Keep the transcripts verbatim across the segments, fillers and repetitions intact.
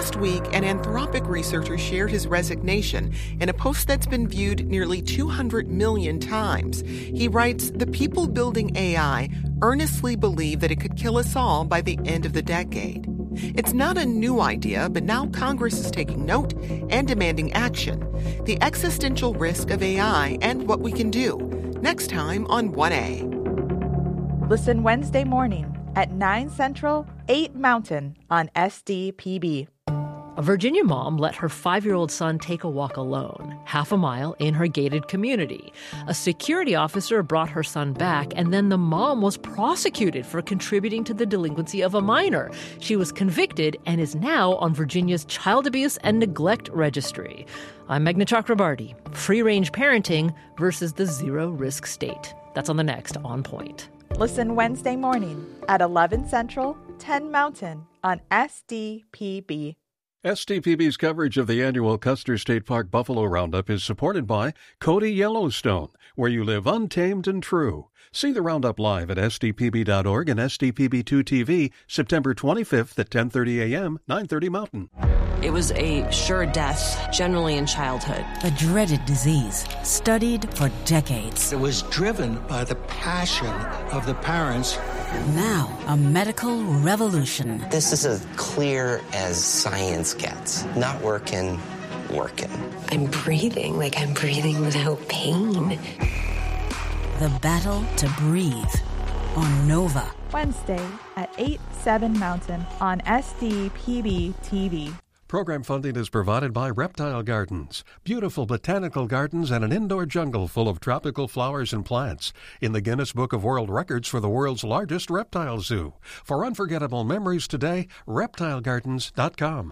Last week, an Anthropic researcher shared his resignation in a post that's been viewed nearly two hundred million times. He writes, "The people building A I earnestly believe that it could kill us all by the end of the decade." It's not a new idea, but now Congress is taking note and demanding action. The existential risk of A I and what we can do. Next time on one A. Listen Wednesday morning at nine Central, eight Mountain on S D P B. A Virginia mom let her five-year-old son take a walk alone, half a mile in her gated community. A security officer brought her son back, and then the mom was prosecuted for contributing to the delinquency of a minor. She was convicted and is now on Virginia's Child Abuse and Neglect Registry. I'm Meghna Chakrabarty. Free-range parenting versus the zero-risk state. That's on the next On Point. Listen Wednesday morning at eleven Central, ten Mountain on S D P B. S D P B's coverage of the annual Custer State Park Buffalo Roundup is supported by Cody Yellowstone, where you live untamed and true. See the Roundup live at S D P B dot org and S D P B two T V, September twenty-fifth at ten thirty a.m., nine thirty Mountain. It was a sure death, generally in childhood. A dreaded disease, studied for decades. It was driven by the passion of the parents. Now, a medical revolution. This is as clear as science gets. Not working, working. I'm breathing like I'm breathing without pain. The battle to breathe on Nova. Wednesday at eight, seven Mountain on S D P B T V. Program funding is provided by Reptile Gardens, beautiful botanical gardens and an indoor jungle full of tropical flowers and plants, in the Guinness Book of World Records for the world's largest reptile zoo. For unforgettable memories today, reptile gardens dot com.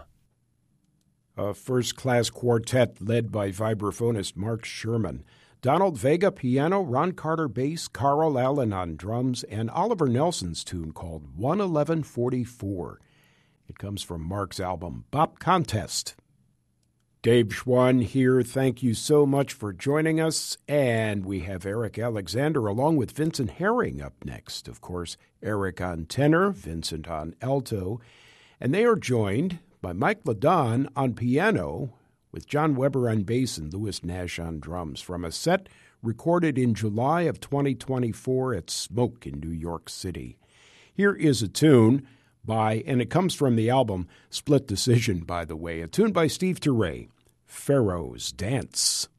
A first-class quartet led by vibraphonist Mark Sherman. Donald Vega piano, Ron Carter bass, Carl Allen on drums, and Oliver Nelson's tune called one eleven forty-four. It comes from Mark's album, Bop Contest. Dave Schwann here. Thank you so much for joining us. And we have Eric Alexander along with Vincent Herring up next. Of course, Eric on tenor, Vincent on alto. And they are joined by Mike Ladon on piano, with John Weber on bass and Louis Nash on drums, from a set recorded in July of twenty twenty-four at Smoke in New York City. Here is a tune by, and it comes from the album Split Decision, by the way, a tune by Steve Turre, Pharaoh's Dance.